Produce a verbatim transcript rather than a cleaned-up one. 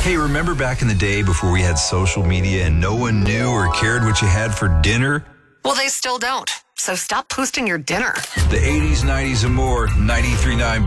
Hey, remember back in the day before we had social media and no one knew or cared what you had for dinner? Well, they still don't. So stop posting your dinner. The eighties, nineties, and more. ninety-three point nine